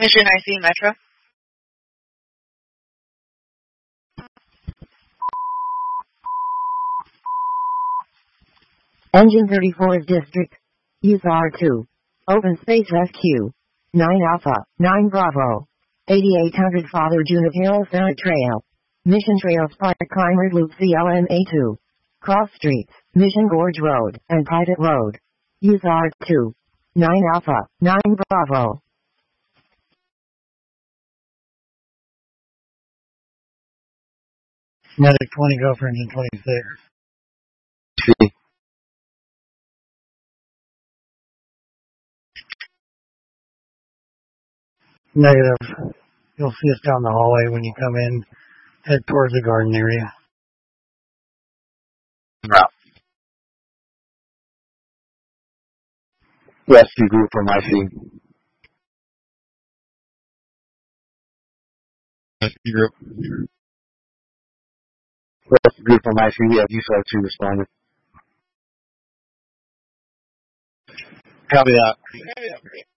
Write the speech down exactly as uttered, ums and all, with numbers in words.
Mission I C Metro. Engine thirty-fourth District. Use R two. Open space S Q. nine Alpha, nine Bravo. eighty-eight hundred Father Junipero Senate Trail. Mission Trail Spark Climber Loop C L M A two. Cross Streets, Mission Gorge Road, and Private Road. Use R two. nine Alpha, nine Bravo. Medic twenty, go for engine twenty-six. See. Negative. You'll see us down the hallway when you come in. Head towards the garden area. Route. Rescue group from I C. Rescue group. Rescue group from I C. We have U S A R two responding. Copy that.